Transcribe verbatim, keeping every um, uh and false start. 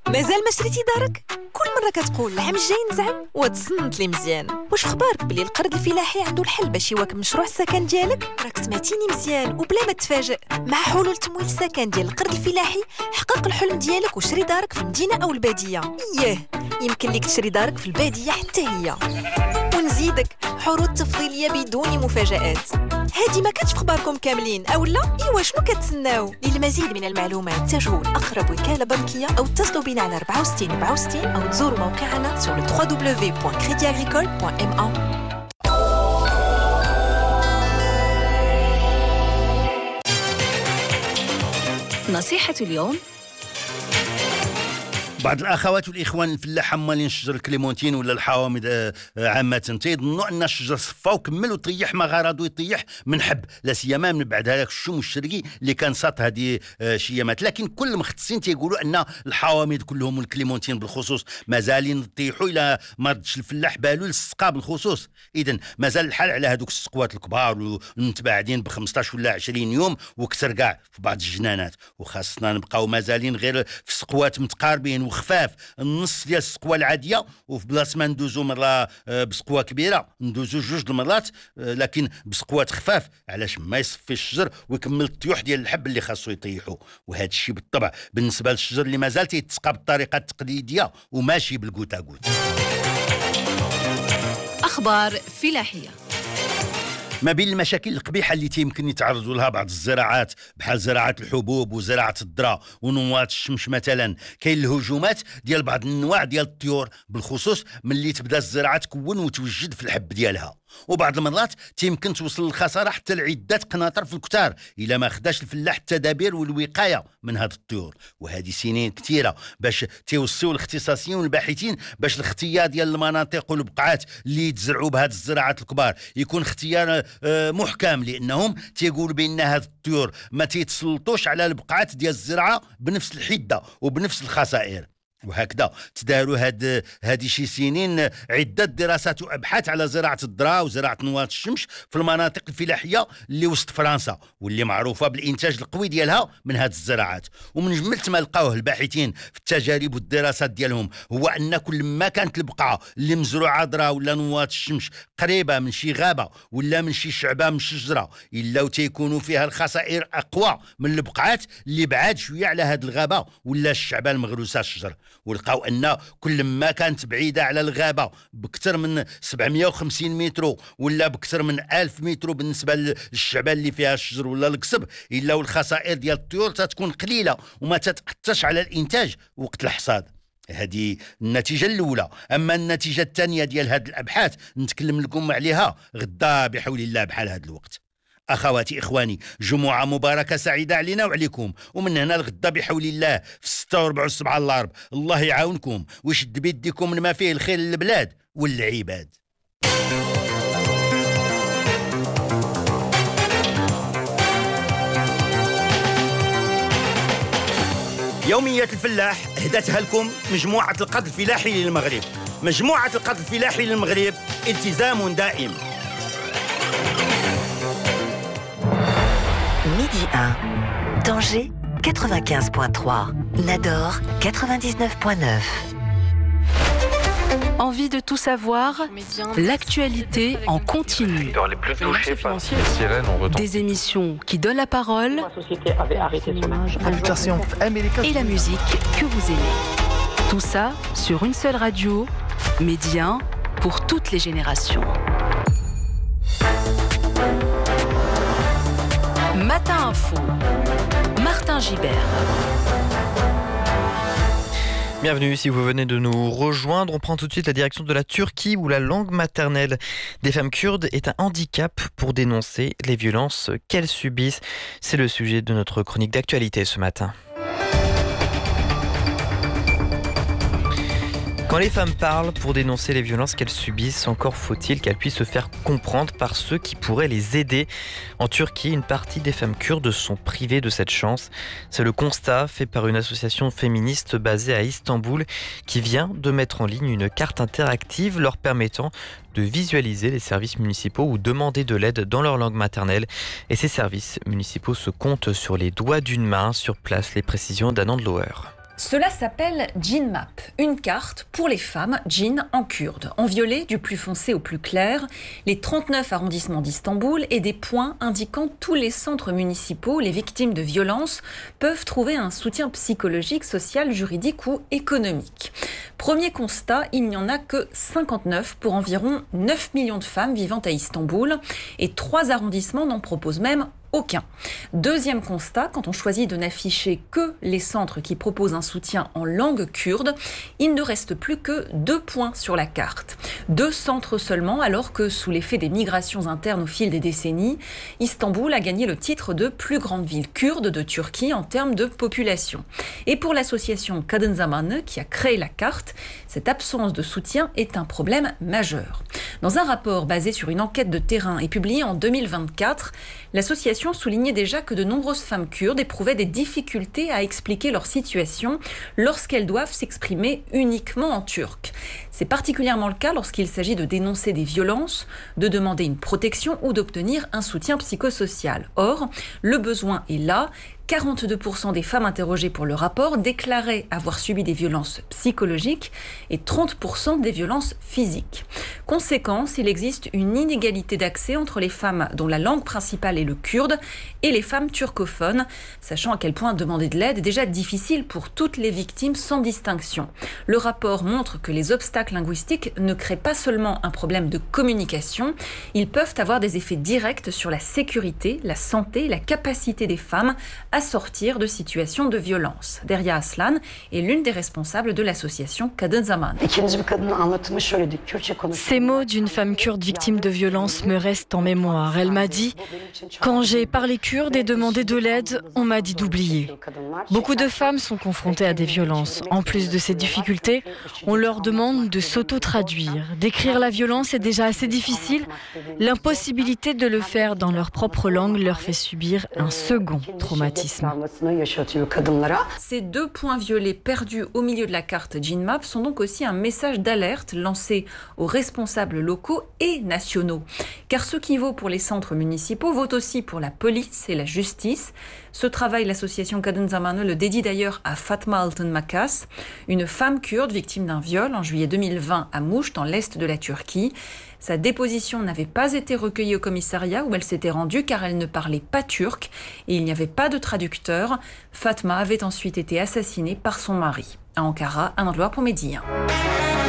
مازال ما شريتي دارك؟ كل مرة كتقول العام الجاي نزعم وتصنت لي مزيان. واش خبارك بلي القرض الفلاحي عنده الحل باش يواكب مشروع السكن ديالك؟ راك سمعتيني مزيان وبلا ما تفاجئ. مع حلول تمويل السكن ديال القرض الفلاحي حقق الحلم ديالك وشري دارك في المدينة أو البادية. إياه يمكن ليك تشري دارك في البادية حتى هي. ونزيدك عروض تفضيلية بدون مفاجآت. هادي ما كانتش في خباركم كاملين أو لا؟ إيوا شنو كتسناو؟ للمزيد من المعلومات تجهوا لأقرب وكالة بنكية أو اتصلوا بنا على أربعة وستين أربعة وستين أو تزوروا موقعنا sur le w w w point crédit agricole point m a. نصيحة اليوم: بعض الأخوات والإخوان الفلاحة مالين شجر الكليمونتين ولا الحوامض عامة تيظنوا أن الشجر صفا وكمل وطيح ما غرضو يطيح من حب، لا سيما من بعد هذاك الشوم الشرقي اللي كان ساط هذه شيامات. لكن كل المختصين تيقولوا أن الحوامض كلهم والكليمونتين بالخصوص مازالين يطيحوا إلى ما ردش الفلاح بالو للسقا بالخصوص. إذن مازال الحال على هذوك السقوات الكبار والمتباعدين ب خمسطاش ولا عشرين يوم وكثر كاع في بعض الجنانات، وخاصنا نبقاو مازالين غير في سقوات متقاربين وخفاف النص ديال السقوه العاديه، وفي بلاصه ما ندوزو مره بسقوه كبيره ندوزو جوج المرات لكن بسقوات خفاف علاش ما يصفي الشجر ويكمل الطيوح ديال الحب اللي خاصو يطيحوا. وهذا الشيء بالطبع بالنسبه للشجر اللي مازال تيتسقى بالطريقه التقليديه وماشي بالكوتا كوت. أخبار فلاحية. ما بين المشاكل القبيحة اللي يمكن يتعرضوا لها بعض الزراعات بحال زراعة الحبوب وزراعة الذرة ونواة الشمس مثلا، كاين الهجومات ديال بعض النواع ديال الطيور بالخصوص ملي تبدا الزراعة تكون وتوجد في الحب ديالها، وبعض المرات تيمكن توصل الخسارة حتى لعدة قناطر في الكتار إلا ما خداش الفلاح التدابير والوقاية من هاد الطيور. وهذه سنين كثيرة باش تيوصيو الاختصاصيين والباحثين باش الاختيار ديال المناطق والبقعات اللي يتزرعوا بهاد الزراعات الكبار يكون اختيار محكم، لأنهم تيقولوا بأن هاد الطيور ما تيتسلطوش على البقعات ديال الزراعة بنفس الحدة وبنفس الخسائر. وهكذا تداروا هاد هادي شي سنين عده دراسات وابحاث على زراعه الذره وزراعه نواة الشمس في المناطق الفلاحيه اللي وسط فرنسا واللي معروفه بالانتاج القوي ديالها من هاد الزراعات. ومن جملت ما لقاوه الباحثين في التجارب والدراسات ديالهم هو ان كل ما كانت البقعه اللي مزروعه ذره ولا نواة الشمس قريبه من شي غابه ولا من شي شعبه مشجره الا وتيكونوا فيها الخسائر اقوى من البقعات اللي بعاد شويه على هاد الغابه ولا الشعبه المغروسه الشجر. ولقاو ان كل ما كانت بعيده على الغابه بكثر من سبعمية وخمسين متر ولا بكثر من ألف متر بالنسبه للشعبه اللي فيها الشجر ولا القصب الا والخسائر ديال الطيور تتكون قليله وما تتاثرش على الانتاج وقت الحصاد. هذه النتيجه الاولى. اما النتيجه الثانيه ديال هذه الابحاث نتكلم لكم عليها غدا بحول الله بحال هذا الوقت. أخواتي إخواني، جمعة مباركة سعيدة علينا وعليكم، ومن هنا الغدا بحول الله في ستة وربع وسبعة الأرب. الله يعاونكم ويشد بيدكم من ما فيه الخير للبلاد والعباد. يومية الفلاح هدتها لكم مجموعة القرض الفلاحي للمغرب. مجموعة القرض الفلاحي للمغرب التزام دائم. Midi un, Tanger quatre-vingt-quinze point trois, Nador quatre-vingt-dix-neuf point neuf. Envie de tout savoir? L'actualité en continu. Les plus touchés par les sirènes ont retenti. Des émissions qui donnent la parole. La société avait arrêté son image. Et la musique que vous aimez. Tout ça sur une seule radio, Midi un, pour toutes les générations. Matin Info, Martin Gibert. Bienvenue si vous venez de nous rejoindre. On prend tout de suite la direction de la Turquie où la langue maternelle des femmes kurdes est un handicap pour dénoncer les violences qu'elles subissent. C'est le sujet de notre chronique d'actualité ce matin. Quand les femmes parlent pour dénoncer les violences qu'elles subissent, encore faut-il qu'elles puissent se faire comprendre par ceux qui pourraient les aider. En Turquie, une partie des femmes kurdes sont privées de cette chance. C'est le constat fait par une association féministe basée à Istanbul qui vient de mettre en ligne une carte interactive leur permettant de visualiser les services municipaux ou demander de l'aide dans leur langue maternelle. Et ces services municipaux se comptent sur les doigts d'une main. Sur place, les précisions d'Anand Loher. Cela s'appelle Jeanmap, une carte pour les femmes djinns en kurde. En violet, du plus foncé au plus clair, les trente-neuf arrondissements d'Istanbul et des points indiquant tous les centres municipaux où les victimes de violences peuvent trouver un soutien psychologique, social, juridique ou économique. Premier constat, il n'y en a que cinquante-neuf pour environ neuf millions de femmes vivant à Istanbul et trois arrondissements n'en proposent même aucun. Deuxième constat, quand on choisit de n'afficher que les centres qui proposent un soutien en langue kurde, il ne reste plus que deux points sur la carte. Deux centres seulement, alors que sous l'effet des migrations internes au fil des décennies, Istanbul a gagné le titre de plus grande ville kurde de Turquie en termes de population. Et pour l'association Kadın Zamanı, qui a créé la carte, cette absence de soutien est un problème majeur. Dans un rapport basé sur une enquête de terrain et publié en deux mille vingt-quatre, l'association soulignait déjà que de nombreuses femmes kurdes éprouvaient des difficultés à expliquer leur situation lorsqu'elles doivent s'exprimer uniquement en turc. C'est particulièrement le cas lorsqu'il s'agit de dénoncer des violences, de demander une protection ou d'obtenir un soutien psychosocial. Or, le besoin est là. quarante-deux pour cent des femmes interrogées pour le rapport déclaraient avoir subi des violences psychologiques et trente pour cent des violences physiques. Conséquence, il existe une inégalité d'accès entre les femmes dont la langue principale est le kurde et les femmes turcophones, sachant à quel point demander de l'aide est déjà difficile pour toutes les victimes sans distinction. Le rapport montre que les obstacles linguistiques ne créent pas seulement un problème de communication, ils peuvent avoir des effets directs sur la sécurité, la santé et la capacité des femmes à sortir de situations de violence. Derya Aslan est l'une des responsables de l'association Kadın Zamanı. Ces mots d'une femme kurde victime de violence me restent en mémoire. Elle m'a dit « Quand j'ai parlé kurde et demandé de l'aide, on m'a dit d'oublier. » Beaucoup de femmes sont confrontées à des violences. En plus de ces difficultés, on leur demande de s'auto-traduire. D'écrire la violence est déjà assez difficile. L'impossibilité de le faire dans leur propre langue leur fait subir un second traumatisme. Ces deux points violets perdus au milieu de la carte Jeanmap sont donc aussi un message d'alerte lancé aux responsables locaux et nationaux. Car ce qui vaut pour les centres municipaux vaut aussi pour la police et la justice. Ce travail, l'association Kadın Zamanı le dédie d'ailleurs à Fatma Altın Makas, une femme kurde victime d'un viol en juillet deux mille vingt à Mouche, dans l'est de la Turquie. Sa déposition n'avait pas été recueillie au commissariat où elle s'était rendue car elle ne parlait pas turc et il n'y avait pas de traducteur. Fatma avait ensuite été assassinée par son mari. À Ankara, un endroit pour Médien.